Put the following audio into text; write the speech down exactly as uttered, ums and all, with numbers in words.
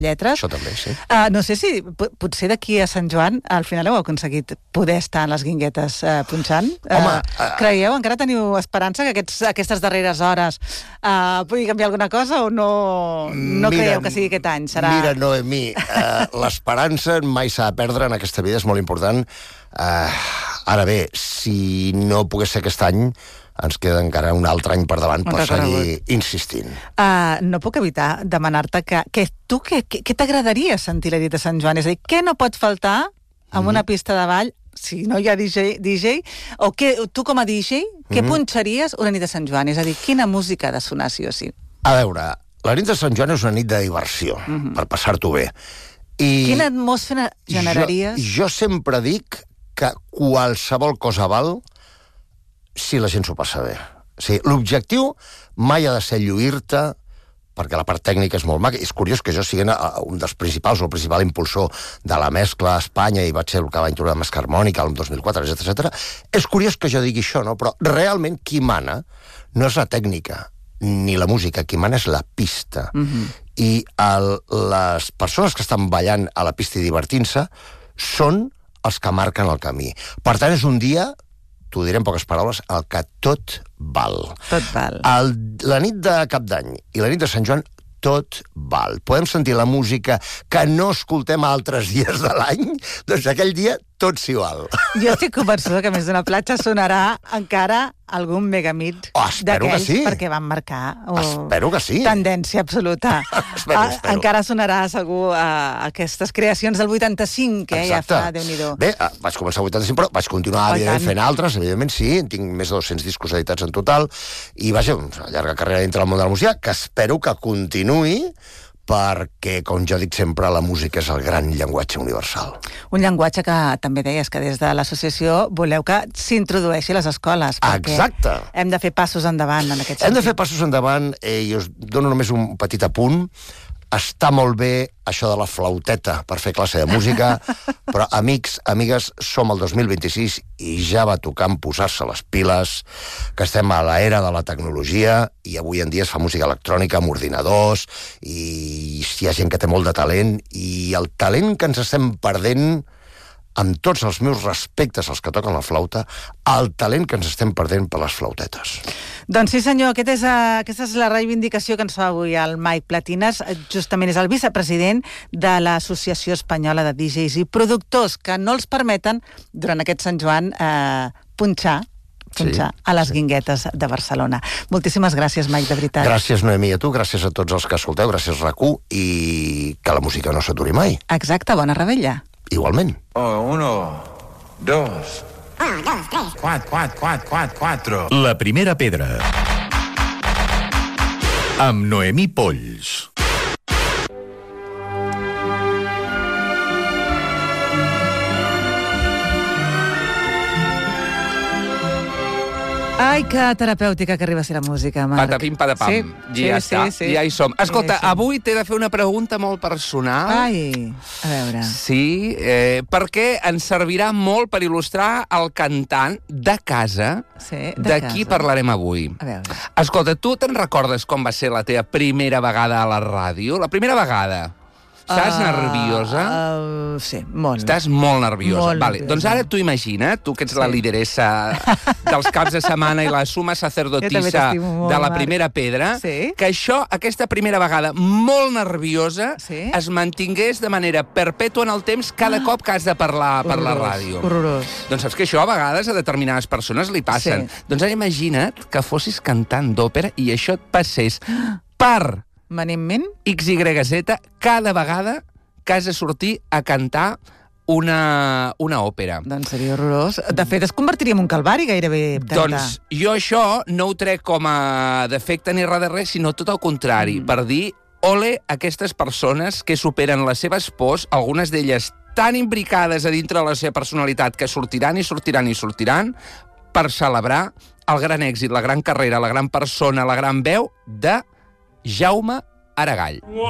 lletres. Això també, sí. Uh, no sé si potser d'aquí a Sant Joan al final heu aconseguit poder estar en les Guinguetes uh, punxant. Home, uh, uh, creieu, encara teniu esperança que aquests, aquestes darreres hores uh, pugui canviar alguna cosa o no, no mira, creieu que sigui aquest any? Serà... Mira, Noemí, uh, l'esperança mai s'ha de perdre en aquesta vida, és molt important. Uh, ara bé, si no pogués ser aquest any, ens queda encara un altre any per davant per seguir insistint. Uh, no puc evitar demanar-te que, que tu què, què t'agradaria sentir la nit de Sant Joan? És a dir, què no pot faltar en mm-hmm. una pista de ball si no hi ha D J, D J o que, tu com a D J, què mm-hmm. punxaries una nit de Sant Joan? És a dir, quina música ha de sonar sí o sí? A veure, la nit de Sant Joan és una nit de diversió, mm-hmm. per passar-t'ho bé. I quina atmosfera generaries? Jo, jo sempre dic que qualsevol cosa val si la gent s'ho passa bé. O sigui, l'objectiu mai ha de ser lluir-te, perquè la part tècnica és molt maca. És curiós que jo sigui un dels principals o el principal impulsor de la mescla a Espanya i vaig ser el que va introduir la mescla harmònica el dos mil quatre, etcètera, etcètera. És curiós que jo digui això, no? Però realment qui mana no és la tècnica ni la música, qui mana és la pista. Mm-hmm. I el, les persones que estan ballant a la pista i divertint-se són els que marquen el camí. Per tant, és un dia, t'ho diré en poques paraules, el que tot val. Tot val. El, la nit de Cap d'Any i la nit de Sant Joan, tot val. Podem sentir la música que no escoltem altres dies de l'any? Doncs aquell dia tot s'hi val. Jo estic convençuda que més d'una platja sonarà encara algun megamit oh, d'aquells, sí. perquè van marcar oh, espero que sí. tendència absoluta. espero, espero. Encara sonarà segur uh, aquestes creacions del vuitanta-cinc, eh? Ja fa, Déu-n'hi-do. Bé, vaig començar al vuitanta-cinc, però vaig continuar oh, fent altres, evidentment sí, tinc més de dos-cents discos editats en total, i vaja, una llarga carrera dintre del món de la música, que espero que continuï, perquè, com jo dic sempre, la música és el gran llenguatge universal. Un llenguatge que també deies que des de l'associació voleu que s'introdueixi a les escoles, perquè Exacte. Hem de fer passos endavant en aquest sentit. Hem de fer passos endavant, eh, i us dono només un petit apunt. Està molt bé això de la flauteta per fer classe de música, però, amics, amigues, som el dos mil vint-i-sis i ja va tocant posar-se les piles, que estem a l'era de la tecnologia i avui en dia es fa música electrònica amb ordinadors i hi ha gent que té molt de talent i el talent que ens estem perdent, amb tots els meus respectes als que toquen la flauta, el talent que ens estem perdent per les flautetes. Doncs sí, senyor, aquest és, uh, aquesta és la reivindicació que ens fa avui el Mike Platines. Justament és el vicepresident de l'Associació Espanyola de D Js i Productors, que no els permeten, durant aquest Sant Joan, uh, punxar punxar sí, a les sí. Guinguetes de Barcelona. Moltíssimes gràcies, Mike, de veritat. Gràcies, Noemí, a tu, gràcies a tots els que escolteu, gràcies, R A C U, i que la música no s'aturi mai. Exacte, bona revetlla. Igualment. Oh, uno, dos... Uno, dos, tres... Quatre, quatre, quatre, quatre, quatre... La primera pedra. Amb Noemí Polls. Ai, que terapèutica que arriba a ser la música, Marc. Patapim, patapam. Sí, ja sí, està, sí, sí. ja hi som. Escolta, sí, sí. avui t'he de fer una pregunta molt personal. Ai, a veure. Sí, eh, perquè ens servirà molt per il·lustrar el cantant de casa, sí, de, de qui parlarem avui. A veure. Escolta, tu te'n recordes com va ser la teva primera vegada a la ràdio? La primera vegada. Estàs uh, nerviosa? Uh, sí, molt. Estàs molt nerviosa. Molt vale, nerviosa. Doncs ara tu imagina, tu que ets sí. la lideressa dels caps de setmana i la suma sacerdotissa de la primera pedra, sí. que això, aquesta primera vegada molt nerviosa, sí. es mantingués de manera perpètua en el temps cada ah. cop que has de parlar per la ràdio. Horrorós. Doncs saps que això a vegades a determinades persones li passen. Sí. Doncs ara imagina't que fossis cantant d'òpera i això et passés per... Maniment? X Y Z cada vegada que has de sortir a cantar una, una òpera. Doncs seria horrorós. De fet, es convertiria en un calvari gairebé cantar. Doncs jo això no ho trec com a defecte ni res de res, sinó tot el contrari, mm. per dir ole aquestes persones que superen les seves pors, algunes d'elles tan imbricades a dintre de la seva personalitat que sortiran i sortiran i sortiran per celebrar el gran èxit, la gran carrera, la gran persona, la gran veu de Jaume Aragall.